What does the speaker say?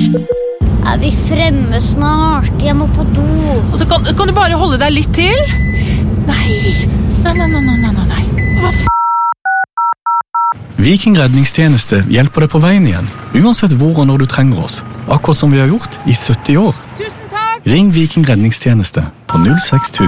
Er vi fremme snart? Jeg må på do. Og så kan du bare holde deg litt til? Nei. Hva Viking redningstjeneste hjelper deg på veien igjen, uansett hvor og når du trenger oss. Akkurat som vi har gjort i 70 år. Tusen takk! Ring Viking redningstjeneste på 06000.